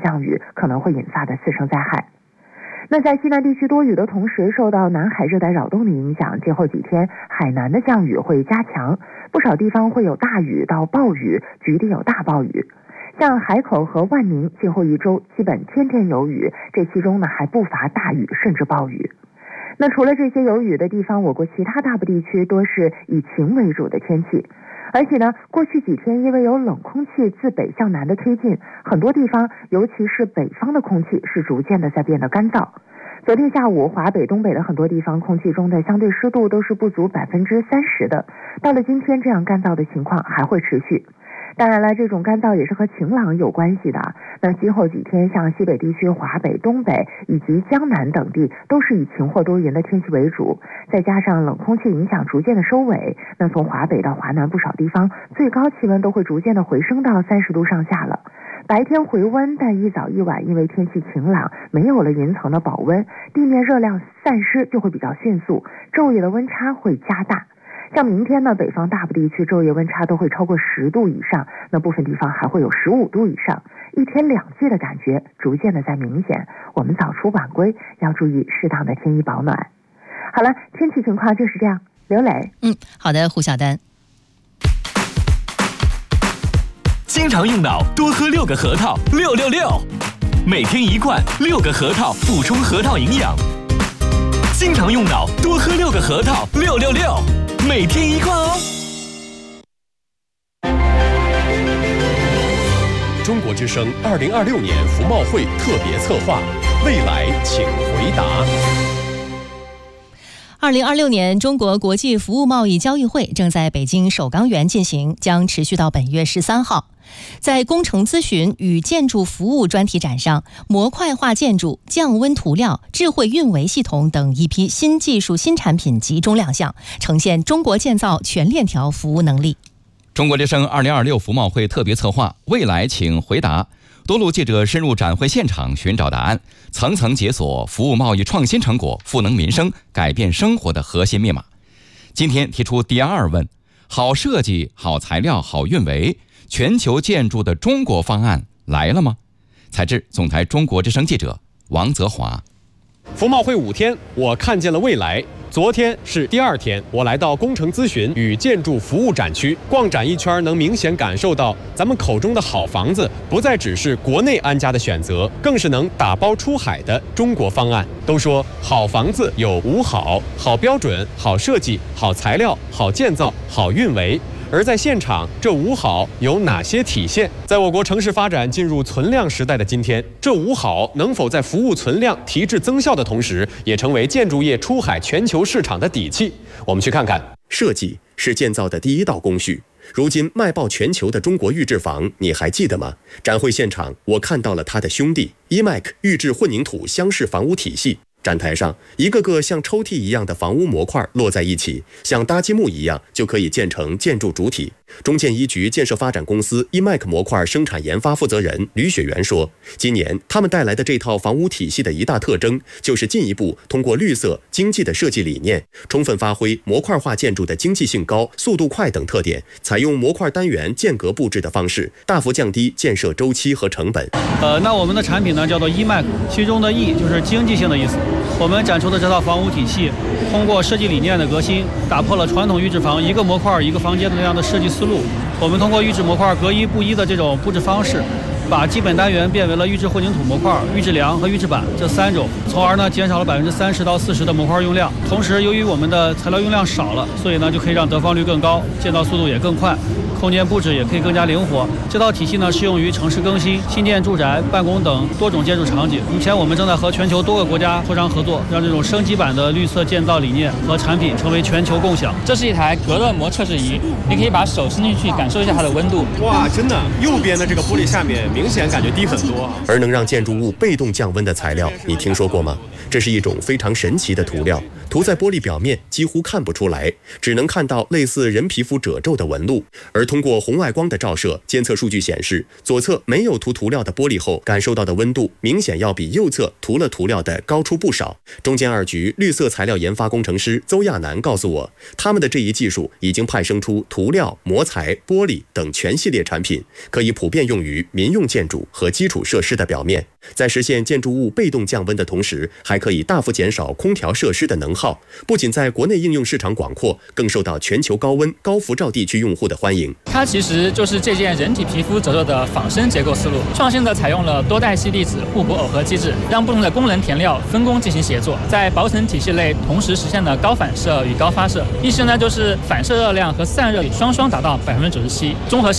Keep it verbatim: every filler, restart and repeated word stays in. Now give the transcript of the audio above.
降雨可能会引发的次生灾害。那在西南地区多雨的同时，受到南海热带扰动的影响，今后几天海南的降雨会加强，不少地方会有大雨到暴雨，局地有大暴雨。像海口和万宁，今后一周基本天天有雨，这其中呢还不乏大雨甚至暴雨。那除了这些有雨的地方，我国其他大部地区多是以晴为主的天气。而且呢，过去几天因为有冷空气自北向南的推进，很多地方尤其是北方的空气是逐渐的在变得干燥。昨天下午，华北、东北的很多地方空气中的相对湿度都是不足百分之三十的。到了今天，这样干燥的情况还会持续。当然了，这种干燥也是和晴朗有关系的。那今后几天，像西北地区、华北、东北以及江南等地，都是以晴或多云的天气为主。再加上冷空气影响逐渐的收尾，那从华北到华南不少地方，最高气温都会逐渐的回升到三十度上下了。白天回温，但一早一晚因为天气晴朗，没有了云层的保温，地面热量散失就会比较迅速，昼夜的温差会加大。像明天呢，北方大部地区昼夜温差都会超过十度以上，那部分地方还会有十五度以上，一天两季的感觉逐渐的在明显。我们早出晚归，要注意适当的添衣保暖。好了，天气情况就是这样。刘磊， 嗯，好的，胡晓丹。 经常用脑，多喝六个核桃，六六六，每天一罐，六个核桃，补充核桃营养。经常用脑，多喝六个核桃，六六六，每天一罐哦。 中国之声二零二六年服贸会特别策划，未来请回答。 二零二六年中国国际服务贸易交易会正在北京首钢园进行，将持续到本月十三号。在工程咨询与建筑服务专题展上，模块化建筑、降温涂料、智慧运维系统等一批新技术新产品集中亮相，呈现中国建造全链条服务能力。 中国之声二零二六服贸会特别策划，未来请回答。多路记者深入展会现场寻找答案，层层解锁服务贸易创新成果赋能民生、改变生活的核心密码。今天提出第二问：好设计、好材料、好运维，全球建筑的中国方案来了吗？采制总台中国之声记者王泽华。 服贸会五天，我看见了未来。昨天是第二天，我来到工程咨询与建筑服务展区逛展一圈，能明显感受到咱们口中的好房子不再只是国内安家的选择，更是能打包出海的中国方案。都说好房子有五好：好标准、好设计、好材料、好建造、好运维。而在现场，这五好有哪些体现？在我国城市发展进入存量时代的今天，这五好能否在服务存量、提质增效的同时，也成为建筑业出海全球市场的底气？我们去看看。设计是建造的第一道工序。如今卖爆全球的中国预制房，你还记得吗？展会现场，我看到了他的兄弟 E M A C 预制混凝土箱式房屋体系。展台上，一个个像抽屉一样的房屋模块摞在一起，像搭积木一样就可以建成建筑主体。中建一局建设发展公司 E M A C 模块生产研发负责人吕雪媛说，今年他们带来的这套房屋体系的一大特征，就是进一步通过绿色经济的设计理念，充分发挥模块化建筑的经济性高、速度快等特点，采用模块单元间隔布置的方式，大幅降低建设周期和成本。 呃，那我们的产品呢叫做 E M A C， 其中的 E 就是经济性的意思。我们展出的这套房屋体系，通过设计理念的革新，打破了传统预制房一个模块一个房间的那样的设计思路。我们通过预制模块隔一不一的这种布置方式，把基本单元变为了预制混凝土模块、预制梁和预制板这三种，从而呢减少了百分之三十到四十的模块用量。同时，由于我们的材料用量少了，所以呢就可以让得房率更高，建造速度也更快，空间布置也可以更加灵活。这套体系呢适用于城市更新、新建住宅、办公等多种建筑场景。目前我们正在和全球多个国家扩张合作，让这种升级版的绿色建造理念和产品成为全球共享。 这是一台隔热膜测试仪，你可以把手伸进去感受一下它的温度。 哇，真的，右边的这个玻璃下面明显感觉低很多。而能让建筑物被动降温的材料，你听说过吗？这是一种非常神奇的涂料，涂在玻璃表面几乎看不出来，只能看到类似人皮肤褶皱的纹路。而通过红外光的照射，监测数据显示，左侧没有涂涂料的玻璃后感受到的温度明显要比右侧涂了涂料的高出不少。中建二局绿色材料研发工程师邹亚楠告诉我，他们的这一技术已经派生出涂料、膜材、玻璃等全系列产品，可以普遍用于民用建筑和基础设施的表面，在实现建筑物被动降温的同时，还可以大幅减少空调设施的能耗，不仅在国内应用市场广阔，更受到全球高温、高辐照地区用户的欢迎。 它其实就是借鉴人体皮肤折射的仿生结构思路，创新的采用了多代系粒子互补耦合机制，让不同的功能填料分工进行协作，在薄层体系内同时实现了高反射与高发射。意思呢就是反射热量和散热双双达到百分之九十七，综合